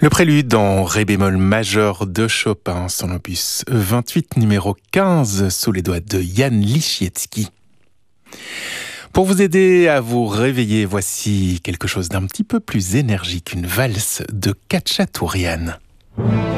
Le prélude en ré bémol majeur de Chopin, son opus 28 numéro 15 sous les doigts de Jan Liszewski. Pour vous aider à vous réveiller, voici quelque chose d'un petit peu plus énergique, une valse de Khachaturian.